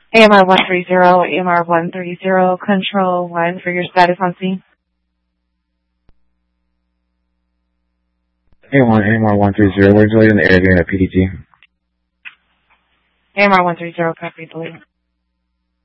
AMR 130, AMR 130, control 1 for your status on scene. AMR 130, we're delayed in the area during a PDT. AMR 130, copy, delete.